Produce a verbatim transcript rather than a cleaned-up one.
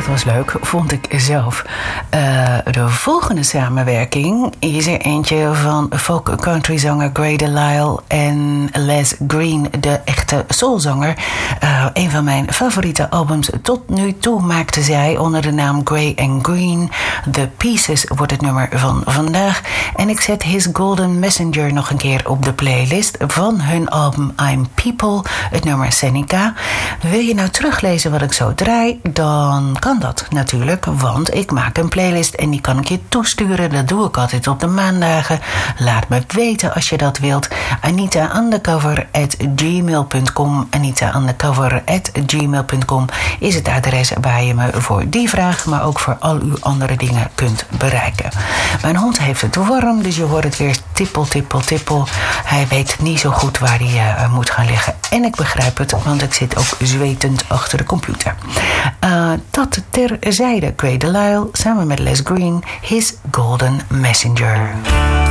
dat was leuk, vond ik zelf. Uh, de volgende samenwerking is er eentje van folk country zanger Gray Delisle en Les Green, de echte soulzanger. Uh, een van mijn favoriete albums tot nu toe maakte zij onder de naam Gray and Green. The Pieces wordt het nummer van vandaag. En ik zet His Golden Messenger nog een keer op de playlist van hun album I'm People, het nummer Seneca. Wil je nou teruglezen wat ik zo draai? Dan kan dat natuurlijk, want ik maak een playlist en die kan ik je toesturen. Dat doe ik altijd op de maandagen. Laat me weten als je dat wilt. Anita Undercover at gmail dot com. Anita Undercover at gmail dot com is het adres waar je me voor die vraag, maar ook voor al uw andere dingen kunt bereiken. Mijn hond heeft het warm, dus je hoort het weer tippel, tippel, tippel. Hij weet niet zo goed waar hij uh, moet gaan liggen. En ik begrijp het, want ik zit ook zwetend achter de computer. Uh, dat terzijde. Gray Delisle samen met Les Green, His Golden Messenger.